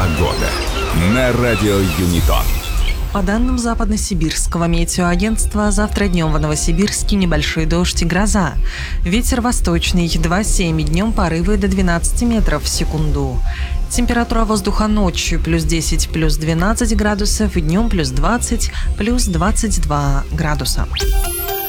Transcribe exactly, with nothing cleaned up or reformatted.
Погода на радио Юнитон. По данным Западно-Сибирского метеоагентства, завтра днем в Новосибирске небольшой дождь и гроза. Ветер восточный два семь, днем порывы до двенадцати метров в секунду. Температура воздуха ночью плюс десять, плюс двенадцать градусов, и днем плюс двадцать, плюс двадцать два градуса.